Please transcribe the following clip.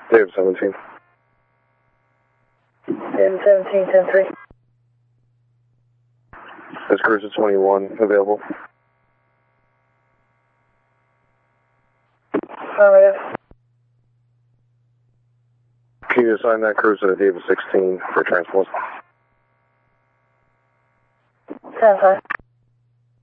David 17. David 17, 10-3. Is Cruiser 21 available? Affirmative. Can you assign that cruiser to David 16 for transport? 10-5.